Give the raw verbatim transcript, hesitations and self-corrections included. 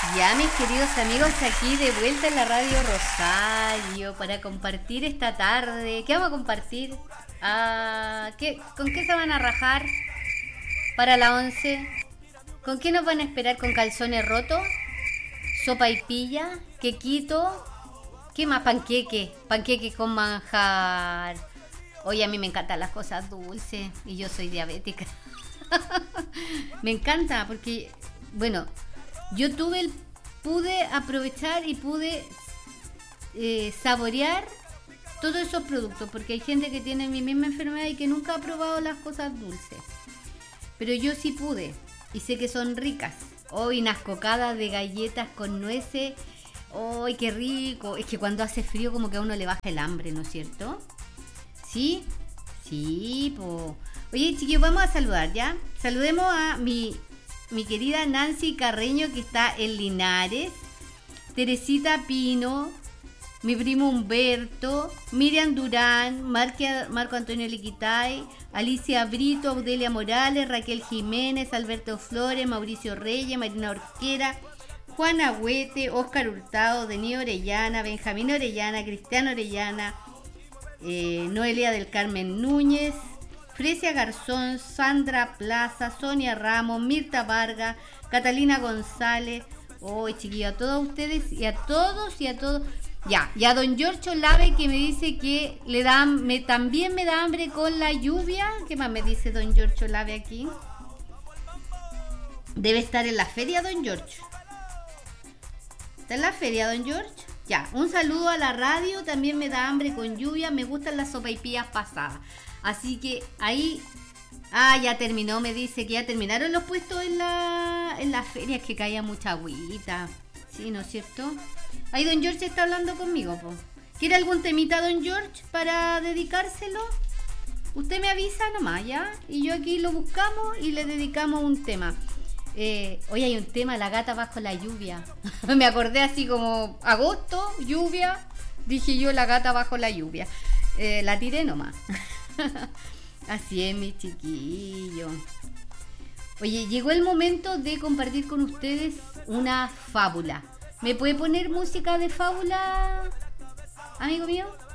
Ya, mis queridos amigos, aquí de vuelta en la radio Rosario para compartir esta tarde. ¿Qué vamos a compartir? Ah, ¿qué, ¿Con qué se van a rajar para la once? ¿Con qué nos van a esperar? ¿Con calzones rotos? ¿Sopa y pilla? ¿Quequito? ¿Qué más? Panqueque. Panqueque con manjar. Oye, a mí me encantan las cosas dulces y yo soy diabética. Me encanta porque, bueno, yo tuve el, pude aprovechar y pude eh, saborear todos esos productos, porque hay gente que tiene mi misma enfermedad y que nunca ha probado las cosas dulces. Pero yo sí pude y sé que son ricas. Hoy unas cocadas de galletas con nueces. ¡Ay, qué rico! Es que cuando hace frío como que a uno le baja el hambre, ¿no es cierto? ¿Sí? Sí, po. Oye, chiquillos, vamos a saludar, ¿ya? Saludemos a mi, mi querida Nancy Carreño, que está en Linares, Teresita Pino, mi primo Humberto, Miriam Durán, Marque, Marco Antonio Liquitay, Alicia Brito, Audelia Morales, Raquel Jiménez, Alberto Flores, Mauricio Reyes, Marina Orquera, Juan Agüete, Óscar Hurtado, Denis Orellana, Benjamín Orellana, Cristiano Orellana, eh, Noelia del Carmen Núñez, Fresia Garzón, Sandra Plaza, Sonia Ramos, Mirta Vargas, Catalina González. Hoy, oh, chiquillos, a todos ustedes y a todos y a todos. Ya, y a don Giorgio Lave, que me dice que le da, me, también me da hambre con la lluvia. ¿Qué más me dice don Giorgio Lave aquí? Debe estar en la feria, don Giorgio. ¿Está en la feria, don Giorgio? Ya, un saludo a la radio. También me da hambre con lluvia. Me gustan las sopaipillas pasadas. Así que ahí... Ah, ya terminó, me dice que ya terminaron los puestos en la, en la feria. Es que caía mucha agüita. Sí, ¿no es cierto? Ahí don George está hablando conmigo, po. ¿Quiere algún temita, don George, para dedicárselo? Usted me avisa nomás, ¿ya? Y yo aquí lo buscamos y le dedicamos un tema. Eh, hoy hay un tema, la gata bajo la lluvia. Me acordé así como agosto, lluvia. Dije yo, la gata bajo la lluvia. Eh, la tiré nomás. Así es, mi chiquillo. Oye, llegó el momento de compartir con ustedes una fábula. ¿Me puede poner música de fábula, amigo mío?